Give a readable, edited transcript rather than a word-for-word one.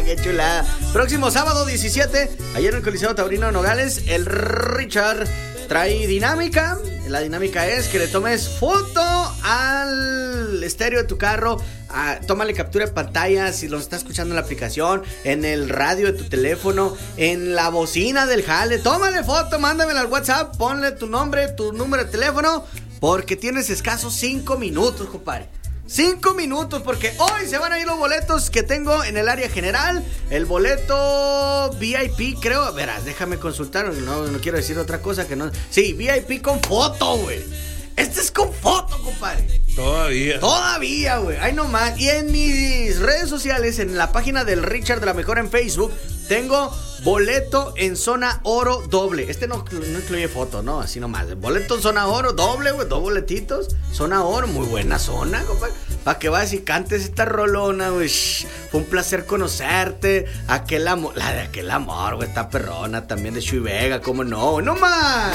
Qué chulada. Próximo sábado 17, ayer en el Coliseo Taurino de Nogales, el Richard trae dinámica. La dinámica es que le tomes foto al estéreo de tu carro. Tómale captura de pantalla si lo estás escuchando en la aplicación, en el radio de tu teléfono, en la bocina del jale. Tómale foto, mándamela al WhatsApp, ponle tu nombre, tu número de teléfono, porque tienes escasos 5 minutos, compadre. 5 minutos, porque hoy se van a ir los boletos que tengo en el área general. El boleto VIP, creo. Verás, déjame consultar. No quiero decir otra cosa que no. Sí, VIP con foto, güey. Este es con foto, compadre. Todavía, güey. Ahí nomás. Y en mis redes sociales, en la página del Richard de la Mejor en Facebook, tengo boleto en zona oro doble. Este no incluye foto, ¿no? Así nomás. Boleto en zona oro doble, güey. 2 boletitos. Zona oro, muy buena zona, compadre. Para que vayas y cantes esta rolona, güey. Fue un placer conocerte. La de aquel amor, güey. Está perrona también de Chuy Vega, ¿cómo no? ¡No más!